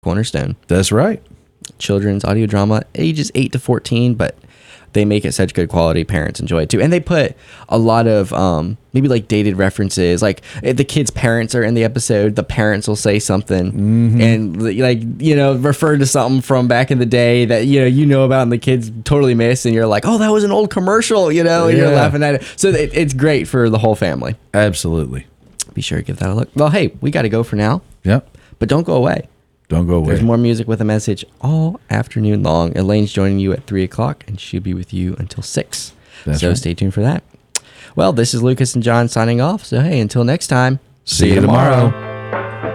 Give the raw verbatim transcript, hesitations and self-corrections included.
Cornerstone. That's right. Children's audio drama, ages eight to fourteen, but they make it such good quality. Parents enjoy it too. And they put a lot of um, maybe like dated references. Like if the kids' parents are in the episode, the parents will say something mm-hmm. and like, you know, refer to something from back in the day that, you know, you know about and the kids totally miss. And you're like, oh, that was an old commercial, you know, and yeah. you're laughing at it. So it, it's great for the whole family. Absolutely. Be sure to give that a look. Well, hey, we got to go for now. Yep. But don't go away. Don't go away. There's more music with a message all afternoon long. Elaine's joining you at three o'clock, and she'll be with you until six. That's so right. Stay tuned for that. Well, this is Lucas and John signing off. So, hey, until next time, see, see you tomorrow. tomorrow.